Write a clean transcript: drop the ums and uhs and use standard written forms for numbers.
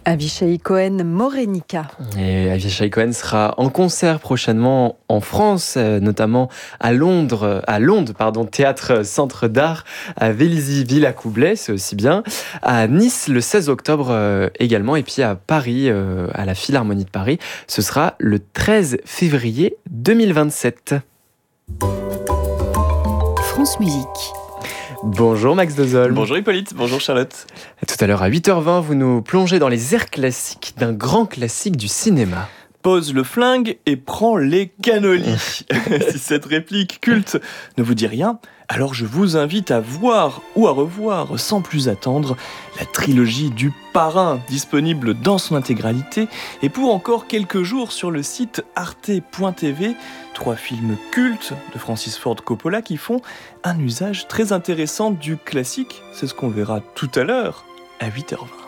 Avishai Cohen, Morenica. Et Avishai Cohen sera en concert prochainement en France, notamment à Londres, Théâtre Centre d'Art, à Vélizy Villacoublay, c'est aussi bien, à Nice le 16 octobre également, et puis à Paris, à la Philharmonie de Paris, ce sera le 13 février 2027. France Musique. Bonjour Max Dozol. Bonjour Hippolyte, bonjour Charlotte. Tout à l'heure à 8h20, vous nous plongez dans les airs classiques d'un grand classique du cinéma. Pose le flingue et prends les cannolis. Si cette réplique culte ne vous dit rien, alors je vous invite à voir ou à revoir sans plus attendre la trilogie du Parrain, disponible dans son intégralité et pour encore quelques jours sur le site arte.tv. 3 films cultes de Francis Ford Coppola qui font un usage très intéressant du classique. C'est ce qu'on verra tout à l'heure à 8h20.